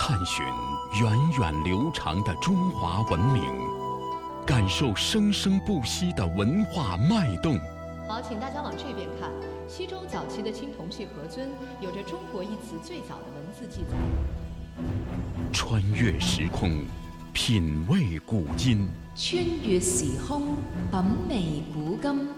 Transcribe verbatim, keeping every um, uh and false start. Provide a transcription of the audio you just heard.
探寻源远流长的中华文明，感受生生不息的文化脉动。 好，请大家往这边看。西周早期的青铜器盒尊有着“中国”一词最早的文字记载。 穿越时空，品味古今。 穿越時空，品味古今。